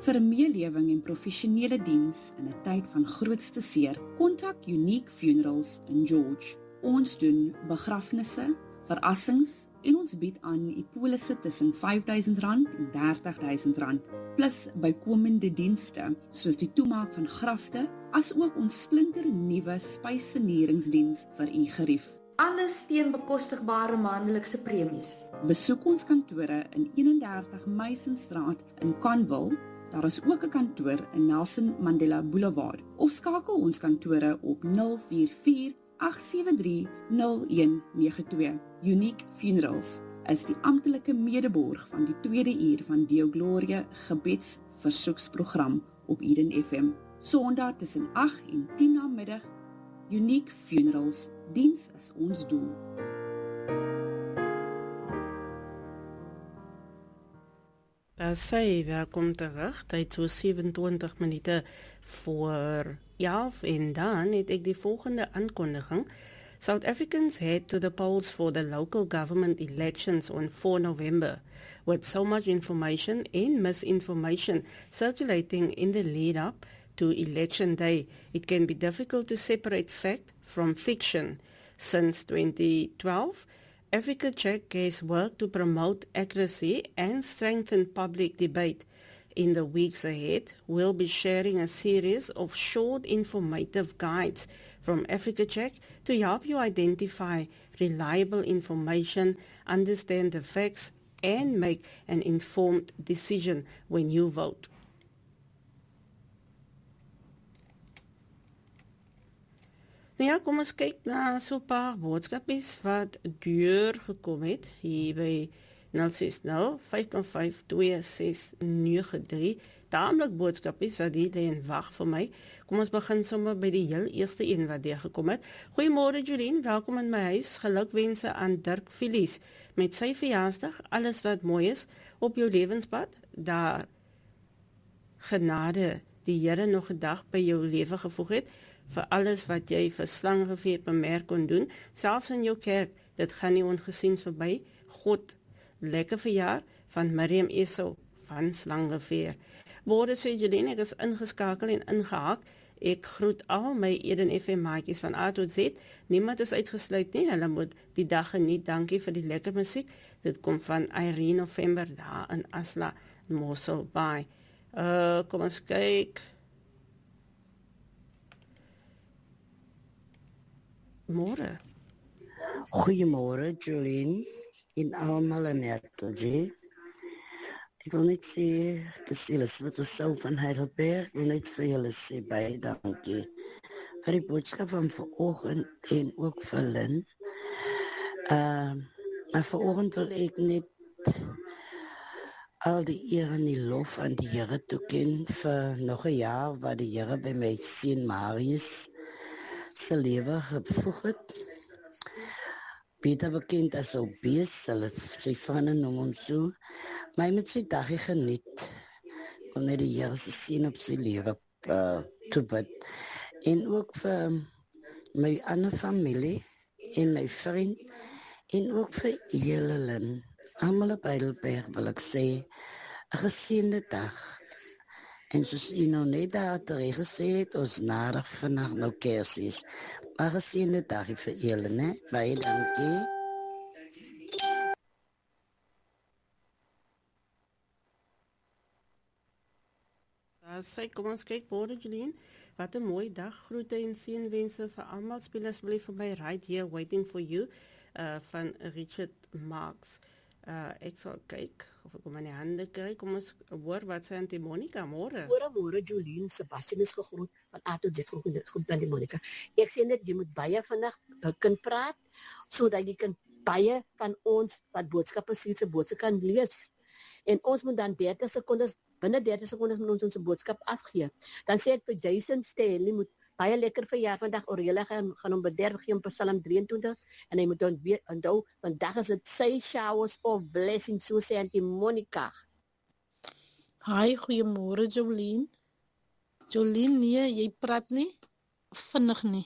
Vir meelewing en professionele diens in 'n tyd van grootste seer, kontak Unique Funerals in George. Ons doen begrafnisse, verrassings en ons bied aan die polisse tussen R5.000 en R30.000, plus bykomende dienste soos die toemaak van grafte, as ook ons splinternuwe spysseneringsdiens vir u gerief. Alles teen bekostigbare maandelikse premies. Besoek ons kantore in 31 Meisenstraat in Conville. Daar is ook 'n kantoor in Nelson Mandela Boulevard, of skakel ons kantore op 044 873 0192. Unique Funerals is die amptelike medeborg van die tweede uur van Deo Gloria gebedsversoeksprogram op Eden FM. Sondag tussen 8 en 10 na middag. Unique Funerals, diens is ons doel. Welkom terug. Tyd so 27 minute voor 11 en dan het ek die volgende aankondiging. South Africans head to the polls for the local government elections on 4 November. With so much information and misinformation circulating in the lead-up to election day, it can be difficult to separate fact from fiction. Since 2012, Africa Check has worked to promote accuracy and strengthen public debate. In the weeks ahead, we'll be sharing a series of short informative guides from Africa Check to help you identify reliable information, understand the facts, and make an informed decision when you vote. Nou ja, kom ons kyk na so 'n paar boodskapies wat deurgekom het hier by 060-505-2693. Taamlik boodskapies wat hier lê en wag vir my. Kom ons begin sommer by die heel eerste een wat deurgekom het. Goeiemôre Jolien, welkom in my huis. Gelukwense aan Dirk Filies met sy verjaarsdag. Alles wat mooi is op jou lewenspad. Daar genade die Here nog 'n dag by jou lewe gevoeg het, vir alles wat jy vir Slangeveer bemerk kon doen, selfs in jou kerk, dit gaan nie ongesien verby. God, lekker verjaar van Miriam Esau van Slangeveer. Woorde sê Jelene, ek is ingeskakel en ingehaak. Ek groet al my Eden FM maatjies van A tot Z. Niemand is uitgesluit nie, hulle moet die dag geniet. Dankie vir die lekker musiek. Dit kom van Irene November daar in Asla, Mossel Bay. Kom ons kyk. Môre. Goeiemôre Jolien en almal in Hertelje. Ek wil net sê, dis Elisabeth Sou van Heidelberg, wil net vir julle sê baie dankie vir die boodskap van vanoggend en ook vir Lynn. Maar vanoggend wil ek net al die eer en die lof aan die Here toeken vir nog 'n jaar wat die Here by my seun Marius se lewe gevoeg het. Beter bekend as Obees, sy vrienden noem hom so. Maar hy moet sy dagie geniet, wanneer die Here se seën op sy lewe toebid. En ook vir my ander familie, en my vriend, en ook vir Jelelin, almal op Heidelberg wil ek sê, 'n geseënde dag. En soos jy nou net daar terecht gesê het, ons nader vandag nou Kersies. Maar geseënde dag vir julle, né? Baie dankie. Sy, kom ons kyk, Borde Jolien. Wat 'n mooi dag. Groete en seënwense vir almal. Speel asseblief vir my Right Here Waiting for You van Richard Marx. Ek sal kyk of ek hom in die hande kry. Kom ons hoor wat sê Auntie Monica. Môre. Môre Jolien, Sebastian is gegroet van A tot Z goed aan die Monica. Ek sê net jy moet baie vandag kan praat sodat jy kan baie van ons wat boodskappe sien se boodskap kan lees. En ons moet dan 30 sekondes binne 30 sekondes moet ons boodskap afgee. Dan sê ek vir Jason Stanley moet baie lekker verjaar vandag. Aurelia gaan hom bederf gee op Psalm 23 en hy moet onthou vandag is dit sy showers of blessing, so sê Auntie Monica. Hi, goeiemôre Jolien. Jolien, nee, jy praat nie vinnig nie.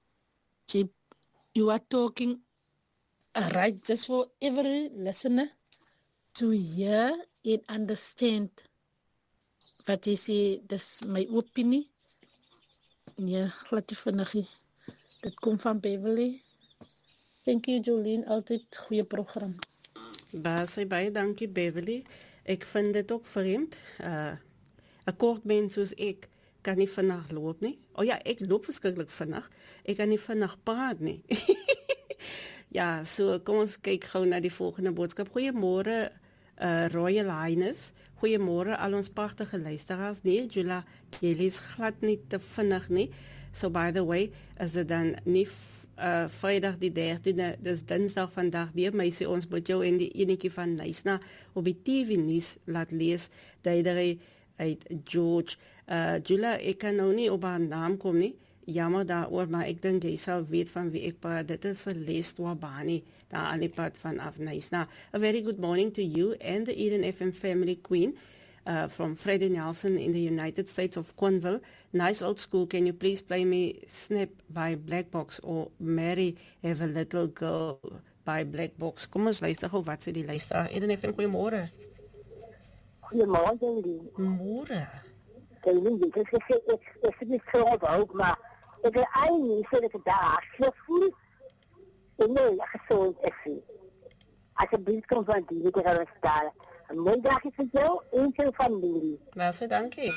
You are talking right just for every listener to hear and understand. wat jy sê, dis my opinie. Nee, glad nie vinnig nie. Dit kom van Beverly. Thank you, Jolene. Altyd goeie program. Baie dankie, Beverly. Ek vind dit ook vreemd. 'n kort mens soos ek kan nie vinnig loop nie. Ja, ek loop verskriklik vinnig. Ek kan nie vinnig praat nie. Ja, so kom ons kyk gou na die volgende boodskap. Goeiemôre, Royal Highness. Goeiemôre al ons pragtige luisteraars. Nee, Jula, jy lees glad nie te vinnig nie. So by the way, is dit dan nie Vrydag die 13de, dis Dinsdag vandag weer, my sê ons moet jou en die enetjie van Nysna op die TV nuus laat lees, duidery uit George. Jula, ek kan nou nie op haar naam kom nie, jammer daaroor, maar ek dink jy sal weet van wie ek praat. Dit is Les Wabani, daar aan die pad vanaf Nysna. A very good morning to you and the Eden FM family queen. From Freddie Nelson in the United States of Cornwall. Nice old school. Can you please play me Snap by Black Box or Mary Have a Little Girl by Black Box? Kom ons luister gou wat sê die luisteraar. Eden FM, goeiemôre. Goeiemôre, Jolien. Môre. Jolien, ek sê ek is nie so oud, maar ek wil eintlik sê dat ek daar so voel. Nee, ek gesond is. Alsjeblieft, kom van die niet te gaan staan. Een mooi dagje voor jou en voor familie. Baie dankie.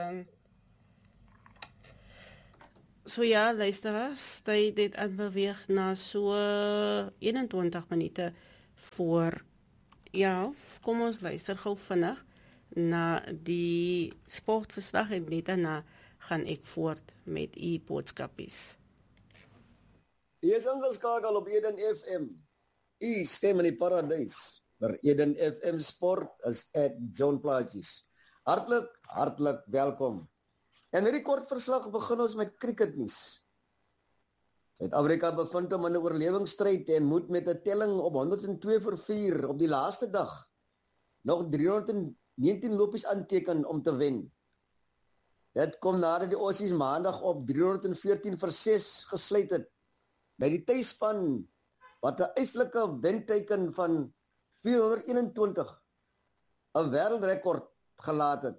So ja, luisteraars, tyd het aanbeweeg na so 21 minute voor 11. Kom ons luister gou vinnig na die sportverslag en net daarna gaan ek voort met u boodskapies. Jy is ingeskakel op Eden FM. U stem in die paradys. Maar Eden FM Sport is ek John Plaatjes. Hartlik welkom. En hierdie kort verslag begin ons met cricketnuus. Suid-Afrika bevind hom in 'n oorlewingsstryd en moet met 'n telling op 102-4 op die laaste dag nog 319 lopies aanteken om te wen. Dit kom nadat die Aussies maandag op 314-6 gesluit het by die tuisspan wat 'n eislike wenteken van 421, 'n wêreldrekord gelaat het.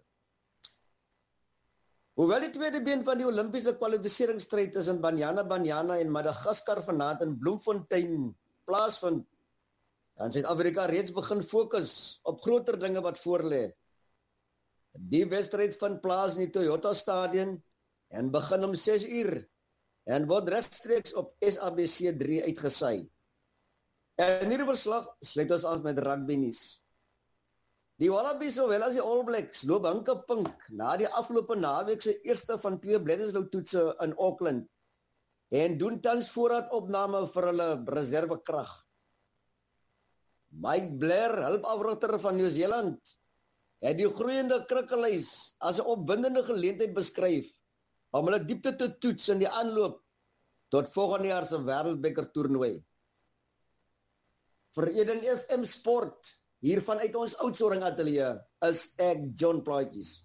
Hoewel die tweede been van die Olimpiese kwalifikasieringsstryd tussen Banyana en Madagaskar vanaand in Bloemfontein plaasvind, dan Suid-Afrika reeds begin fokus op groter dinge wat voorlê. Die wedstryd vind plaas in die Toyota Stadion en begin om 6:00 en word regstreeks op SABC 3 uitgesaai. En hierdie verslag sluit ons af met rugby nuus. Die Wallabies sowel as die All Blacks loop hinkepink na die afgelope naweek se eerste van 2 Bledisloe toetse in Auckland en doen tans voorraadopname vir hulle reservekrag. Mike Blair, hulpafrigter van Nieu-Seeland, het die groeiende krikkelys as 'n opwindende geleentheid beskryf om hulle diepte te toets in die aanloop tot volgende jaar se Wêreldbeker toernooi. Vir Eden FM Sport, hier vanuit ons Oudtshoorn ateljee, is ek John Plaatjes.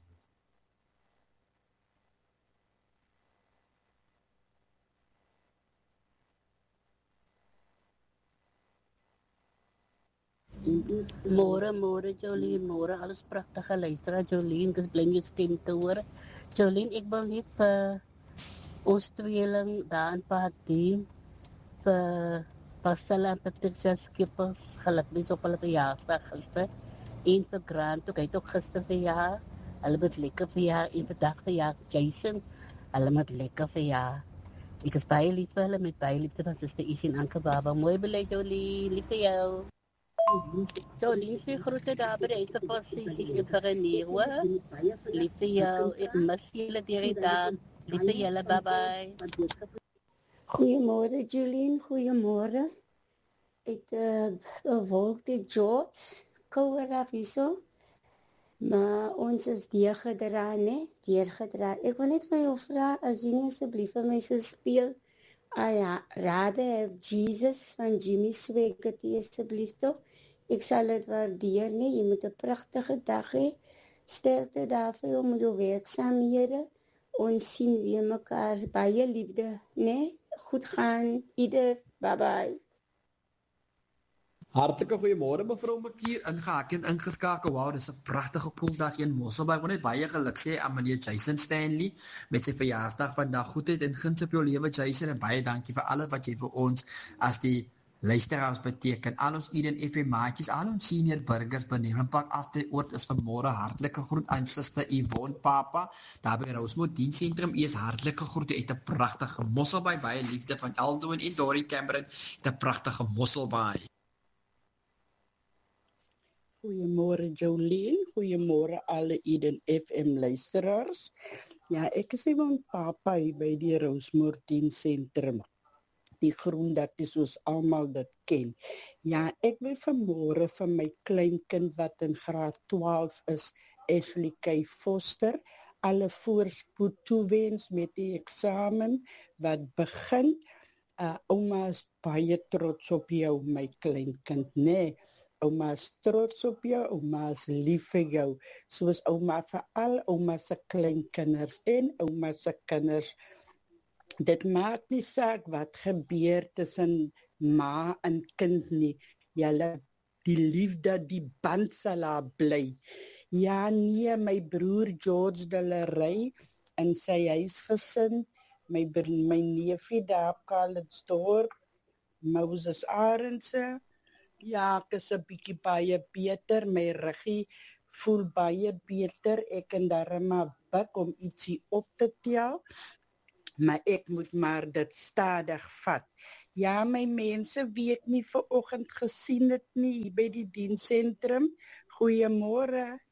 Môre Jolien, môre alles pragtige luisteraar Jolien, ek bly jou stem te hoor. Jolien, ek wil net vir ons tweeling daar in Paadie vir Pascal en Patricia Skippers gelukwensen op hulle verjaarsdag gister. En vir Grant ook, hy het ook gister verjaar. Hulle moet lekker verjaar en vandag verjaar Jason. Hulle moet lekker verjaar. Ek is baie lief vir hulle, met baie liefde van Suster Isie en Anke Baba. Mooi beleid Jolie, lief vir jou. Jolie sê groete daar by die huisposities en vir René hoor. Lief vir jou, ek mis julle die dag. Lief vir julle, bye bye. Goeiemôre Jolien, goeiemôre. Het 'n wolkte George kouer af hierso. Maar ons is deurgedra, né? Deurgedra. Ek wil net vir jou vra as jy asseblief vir my sou speel. Rather Have Jesus van Jimmy Swaggart asseblief tog. Ek sal dit waardeer, né? Jy moet 'n pragtige dag hê. Sterkte daar vir jou met jou werksaamhede. Ons sien weer mekaar, baie liefde, né? Goed gaan, Edith, bye bye. Hartlike goeiemôre mevrou Makier, ingehaak en ingeskakel. Wow, dis 'n pragtige koeldag hier in Mosselbaai. Ek wil net baie geluk sê aan meneer Jason Stanley met sy verjaarsdag vandag. Goedheid en guns op jou lewe Jason en baie dankie vir alles wat jy vir ons as die luisteraars beteken. Al ons Eden FM maatjies, al ons senior burgers beneem pak afdeoort is vanmôre hartlike groet aan suster Yvonne Papa. Daar by Rosemont Diensentrum is hartlike groete uit 'n pragtige Mosselbaai. Baie liefde van Aldo en Dory Cameron, 'n pragtige Mosselbaai. Goeiemôre Jolien, goeiemôre alle Eden FM luisteraars. Ja, ek is Yvonne Papa hier by die Rosemont Diensentrum. Die groen dat is soos almal dit ken. Ja, ek wil vanmôre vir my kleinkind wat in graad 12 is, Ashley K. Foster, alle voorspoed toewens met die eksamen wat begin. Ouma is baie trots op jou, my kleinkind, nee. Ouma is trots op jou, ouma is lief vir jou, soos ouma vir al ouma se kleinkinders en ouma se kinders. Dit maak nie saak wat gebeur tussen ma en kind nie. Julle, die liefde, die band sal daar bly. Ja, nee, my broer George de la Rey in sy huisgesin, my neefie daar op Calitzdorp, Moses Arendse. Ja, ek is 'n bietjie baie beter, my ruggie voel baie beter, ek kan darem maar buk om ietsie op te tel, maar ek moet maar dit stadig vat. Ja, my mense weet nie vanoggend gesien het nie, hier by die diensentrum. Goeiemôre.